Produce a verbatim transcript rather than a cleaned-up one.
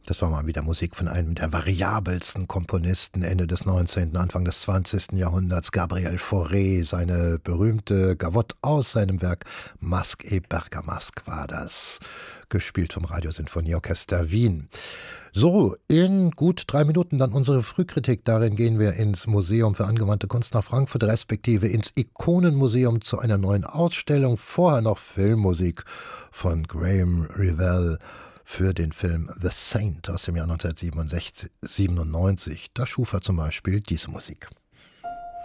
Das war mal wieder Musik von einem der variabelsten Komponisten Ende des neunzehnten., Anfang des zwanzigsten. Jahrhunderts, Gabriel Fauré. Seine berühmte Gavotte aus seinem Werk Masque et Bergamasque war das, gespielt vom Radiosinfonieorchester Wien. So, in gut drei Minuten dann unsere Frühkritik. Darin gehen wir ins Museum für angewandte Kunst nach Frankfurt, respektive ins Ikonenmuseum zu einer neuen Ausstellung. Vorher noch Filmmusik von Graham Revell für den Film The Saint aus dem Jahr neunzehnhundertsiebenundneunzig. Da schuf er zum Beispiel diese Musik.